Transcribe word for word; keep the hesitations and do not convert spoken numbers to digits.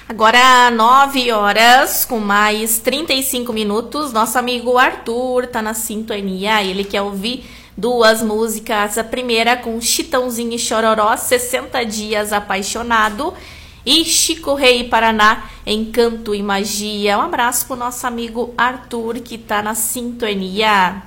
Agora nove horas com mais trinta e cinco minutos. Nosso amigo Arthur tá na sintonia. Ele quer ouvir duas músicas. A primeira com Chitãozinho e Chororó, sessenta dias apaixonado. E Chico Rei Paraná, Encanto e Magia. Um abraço pro nosso amigo Arthur que tá na sintonia.